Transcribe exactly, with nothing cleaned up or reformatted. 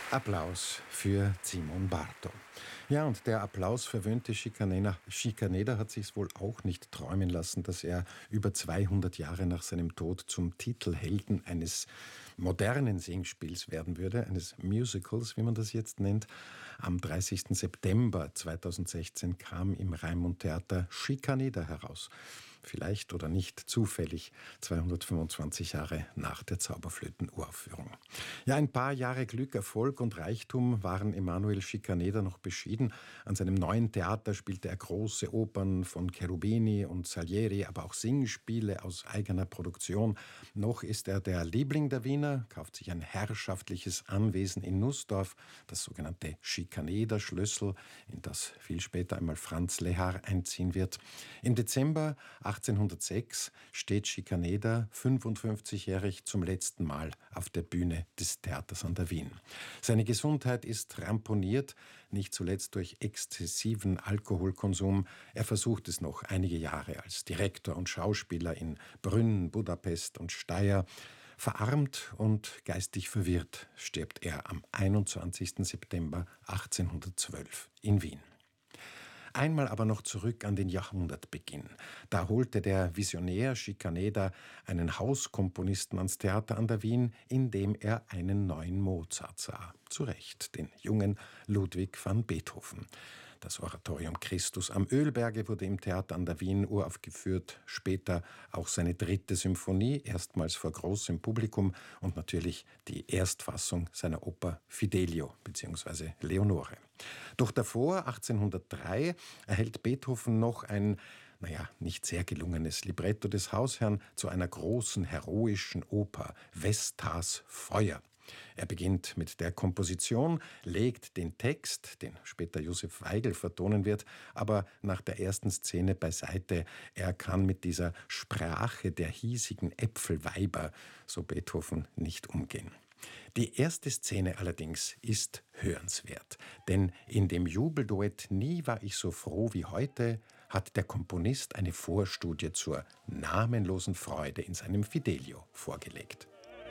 Applaus für Simon Bardo. Ja, und der applausverwöhnte Schikaneder, Schikaneder hat sich's wohl auch nicht träumen lassen, dass er über zweihundert Jahre nach seinem Tod zum Titelhelden eines modernen Singspiels werden würde, eines Musicals, wie man das jetzt nennt. Am dreißigsten September zweitausendsechzehn kam im Raimund Theater Schikaneder heraus. Vielleicht oder nicht zufällig zweihundertfünfundzwanzig Jahre nach der Zauberflöten-Uraufführung. Ja, ein paar Jahre Glück, Erfolg und Reichtum waren Emanuel Schikaneder noch beschieden. An seinem neuen Theater spielte er große Opern von Cherubini und Salieri, aber auch Singspiele aus eigener Produktion. Noch ist er der Liebling der Wiener, kauft sich ein herrschaftliches Anwesen in Nussdorf, das sogenannte Schikaneder-Schlössl, in das viel später einmal Franz Lehár einziehen wird. Im Dezember achtzehnhundertsechs steht Schikaneder fünfundfünfzigjährig zum letzten Mal auf der Bühne des Theaters an der Wien. Seine Gesundheit ist ramponiert, nicht zuletzt durch exzessiven Alkoholkonsum. Er versucht es noch einige Jahre als Direktor und Schauspieler in Brünn, Budapest und Steyr. Verarmt und geistig verwirrt stirbt er am einundzwanzigsten September achtzehnhundertzwölf in Wien. Einmal aber noch zurück an den Jahrhundertbeginn. Da holte der Visionär Schikaneder einen Hauskomponisten ans Theater an der Wien, in dem er einen neuen Mozart sah. Zu Recht, den jungen Ludwig van Beethoven. Das Oratorium Christus am Ölberge wurde im Theater an der Wien uraufgeführt. Später auch seine dritte Symphonie, erstmals vor großem Publikum, und natürlich die Erstfassung seiner Oper Fidelio bzw. Leonore. Doch davor, achtzehnhundertdrei, erhält Beethoven noch ein, naja, nicht sehr gelungenes Libretto des Hausherrn zu einer großen heroischen Oper, Vestas Feuer. Er beginnt mit der Komposition, legt den Text, den später Josef Weigl vertonen wird, aber nach der ersten Szene beiseite. Er kann mit dieser Sprache der hiesigen Äpfelweiber, so Beethoven, nicht umgehen. Die erste Szene allerdings ist hörenswert, denn in dem Jubelduett »Nie war ich so froh wie heute« hat der Komponist eine Vorstudie zur namenlosen Freude in seinem Fidelio vorgelegt.